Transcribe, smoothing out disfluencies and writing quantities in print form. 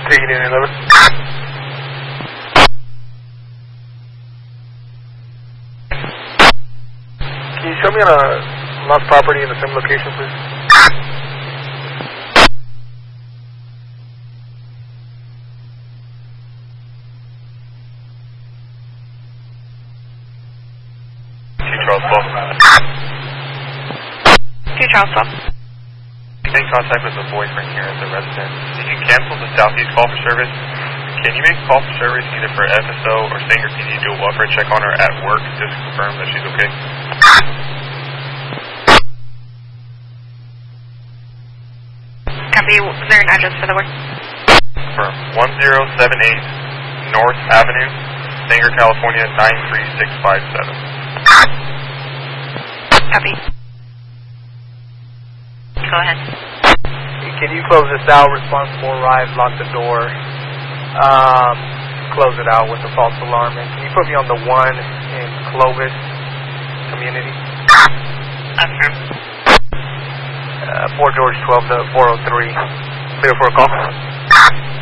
Taking in 11. Can you show me on a lost property in the same location, please? Charles 12. Make contact with the boyfriend here at the residence. Did you cancel the southeast call for service? Can you make a call for service either for FSO or Sanger PD do a welfare check on her at work just to confirm that she's okay? Copy. Is there an address for the work? Confirm. 1078 North Avenue, Sanger, California 93657. Copy. Go ahead. Can you close this out? Responsible arrive, lock the door. Close it out with a false alarm. And can you put me on the 1 in Clovis Community? Okay. 4 George 12 to 403. Clear for a call.